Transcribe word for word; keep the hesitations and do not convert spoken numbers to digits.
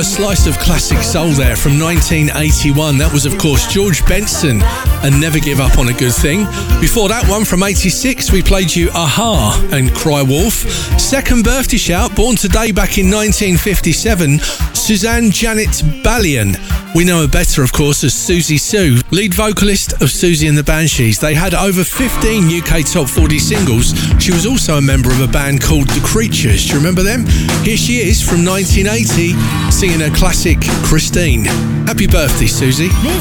A slice of classic soul there from nineteen eighty-one. That was, of course, George Benson and Never Give Up on a Good Thing. Before that one, from eighty-six, we played you Aha and Cry Wolf. Second birthday shout, born today back in nineteen fifty-seven, Suzanne Janet Ballion. We know her better, of course, as Susie Sue, lead vocalist of Susie and the Banshees. They had over fifteen U K Top forty singles. She was also a member of a band called The Creatures. Do you remember them? Here she is from nineteen eighty, singing her classic Christine. Happy birthday, Susie.